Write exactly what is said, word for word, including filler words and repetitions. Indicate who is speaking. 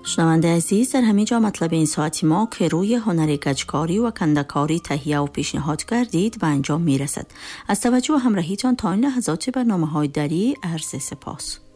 Speaker 1: شنونده عزیز، در همین جا مطلب این ساعتی ما که روی هنر گچکاری و کندکاری تهیه و پیشنهاد کردید و انجام می رسد. از توجه و همراهیتان تا این لحظات برنامه های دری عرض سپاس.